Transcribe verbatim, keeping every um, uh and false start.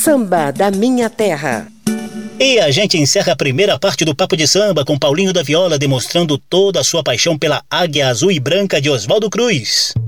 samba da minha terra. E a gente encerra a primeira parte do Papo de Samba com Paulinho da Viola demonstrando toda a sua paixão pela águia azul e branca de Oswaldo Cruz.